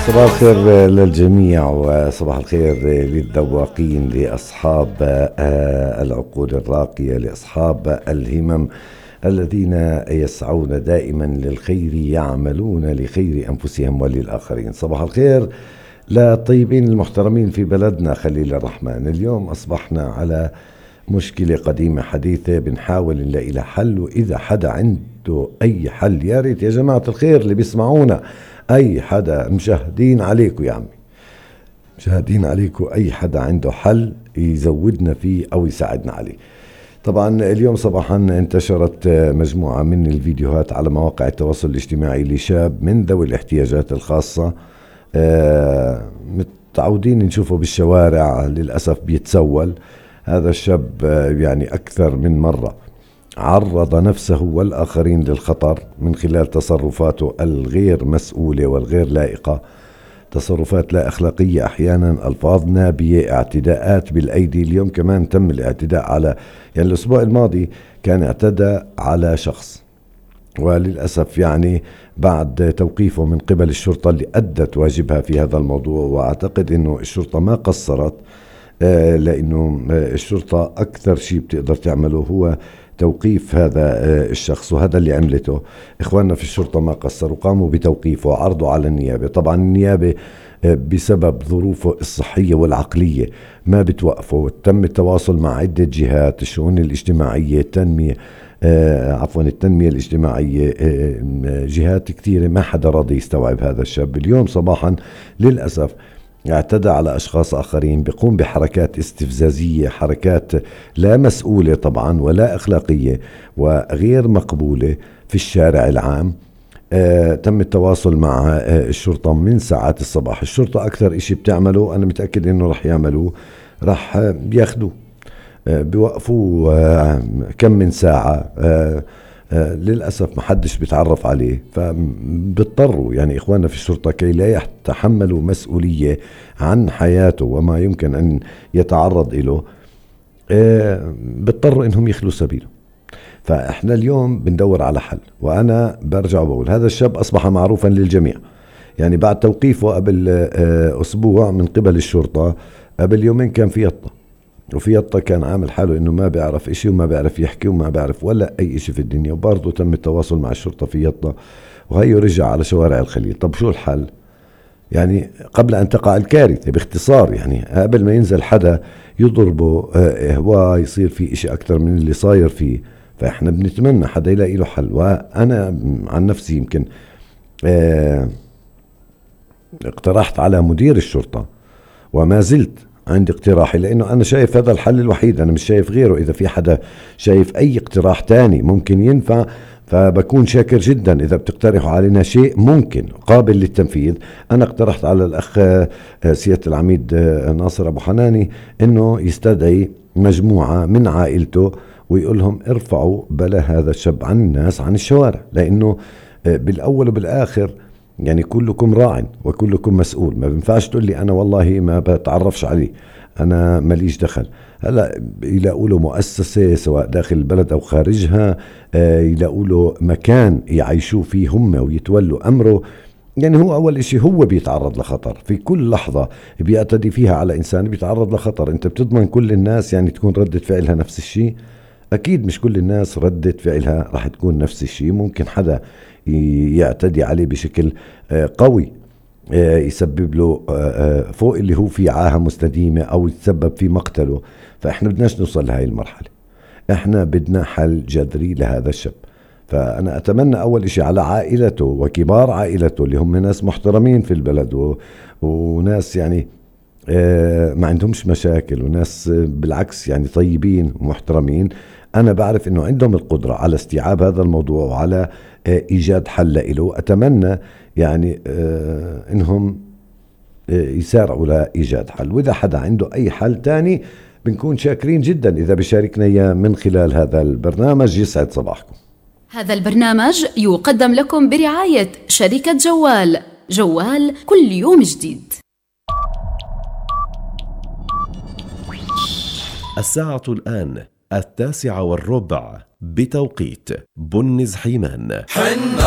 صباح الخير للجميع وصباح الخير للذواقين، لأصحاب العقول الراقية، لأصحاب الهمم الذين يسعون دائما للخير، يعملون لخير أنفسهم وللآخرين. صباح الخير للطيبين المحترمين في بلدنا خليل الرحمن. اليوم أصبحنا على مشكلة قديمة حديثة بنحاول نلاقي لها حل، وإذا حدا عنده أي حل يا ريت يا جماعة الخير اللي بيسمعونا، أي حدا مشاهدين عليكم يا عمي، مشاهدين عليكم، أي حدا عنده حل يزودنا فيه أو يساعدنا عليه. طبعا اليوم صباحا انتشرت مجموعة من الفيديوهات على مواقع التواصل الاجتماعي لشاب من ذوي الاحتياجات الخاصة، متعودين نشوفه بالشوارع، للأسف بيتسول. هذا الشاب يعني أكثر من مرة عرض نفسه والآخرين للخطر من خلال تصرفاته الغير مسؤولة والغير لائقة، تصرفات لا أخلاقية، أحيانا ألفاظ نابية، اعتداءات بالأيدي. اليوم كمان تم الاعتداء على، يعني الأسبوع الماضي كان اعتدى على شخص، وللأسف يعني بعد توقيفه من قبل الشرطة اللي أدت واجبها في هذا الموضوع، وأعتقد أنه الشرطة ما قصرت، لأنه الشرطة أكثر شيء بتقدر تعمله هو توقيف هذا الشخص، وهذا اللي عملته إخواننا في الشرطة، ما قصروا، قاموا بتوقيفه وعرضوا على النيابة. طبعا النيابة بسبب ظروفه الصحية والعقلية ما بتوقفه. تم التواصل مع عدة جهات، الشؤون الاجتماعية، التنمية التنمية الاجتماعية، جهات كثيرة، ما حدا راضي يستوعب هذا الشاب. اليوم صباحا للأسف اعتدى على أشخاص آخرين، بيقوم بحركات استفزازية، حركات لا مسؤولة طبعا ولا أخلاقية وغير مقبولة في الشارع العام. تم التواصل مع الشرطة من ساعات الصباح. الشرطة أكثر إشي بتعمله، أنا متأكد إنه رح يعملوا، رح بياخدوه بيوقفوا كم من ساعة. للأسف ما حدش بيتعرف عليه، فبيضطروا يعني إخواننا في الشرطة كي لا يتحملوا مسؤولية عن حياته وما يمكن أن يتعرض له، بيضطروا إنهم يخلوا سبيله. فإحنا اليوم بندور على حل، وأنا برجع وبقول هذا الشاب أصبح معروفا للجميع. يعني بعد توقيفه قبل أسبوع من قبل الشرطة، قبل يومين كان في يطة، وفي يطة كان عامل حاله انه ما بيعرف اشي وما بيعرف يحكي وما بيعرف ولا اي اشي في الدنيا، وبرضه تم التواصل مع الشرطة في يطة، وهي رجع على شوارع الخليل. طب شو الحل؟ يعني قبل ان تقع الكارثة باختصار، يعني قبل ما ينزل حدا يضربه هو يصير في اشي اكتر من اللي صاير فيه. فاحنا بنتمنى حدا يلاقي له حل. وانا عن نفسي يمكن اقترحت على مدير الشرطة، وما زلت عندي اقتراحي، لأنه أنا شايف هذا الحل الوحيد، أنا مش شايف غيره. إذا في حدا شايف أي اقتراح تاني ممكن ينفع فبكون شاكر جدا. إذا بتقترحوا علينا شيء ممكن قابل للتنفيذ. أنا اقترحت على الأخ سيادة العميد ناصر أبو حناني إنه يستدعي مجموعة من عائلته ويقول لهم ارفعوا بلا هذا الشاب عن الناس، عن الشوارع، لأنه بالأول وبالآخر يعني كلكم راع وكلكم مسؤول. ما بينفعش تقول لي أنا والله ما بتعرفش عليه، أنا ماليش دخل. هلا يلاقوا له مؤسسة سواء داخل البلد أو خارجها، يلاقوا له مكان يعيشوا فيه هم ويتولوا أمره. يعني هو أول إشي هو بيتعرض لخطر في كل لحظة بيعتدي فيها على إنسان، بيتعرض لخطر. أنت بتضمن كل الناس يعني تكون ردة فعلها نفس الشيء؟ أكيد مش كل الناس ردة فعلها راح تكون نفس الشيء. ممكن حدا يعتدي عليه بشكل قوي، يسبب له فوق اللي هو فيه عاهة مستديمة، أو يتسبب في مقتله. فإحنا بدناش نوصل لهاي المرحلة، إحنا بدنا حل جذري لهذا الشاب. فأنا أتمنى أول إشي على عائلته وكبار عائلته اللي هم ناس محترمين في البلد وناس يعني ما عندهمش مشاكل، وناس بالعكس يعني طيبين ومحترمين. أنا بعرف أنه عندهم القدرة على استيعاب هذا الموضوع وعلى إيجاد حل له. أتمنى يعني إنهم يسارعوا لإيجاد حل. وإذا حدا عنده أي حل تاني بنكون شاكرين جدا إذا بشاركنا إياه من خلال هذا البرنامج. يسعد صباحكم. هذا البرنامج يقدم لكم برعاية شركة جوال. جوال كل يوم جديد. الساعة الآن 9:15 بتوقيت بنز حيمان.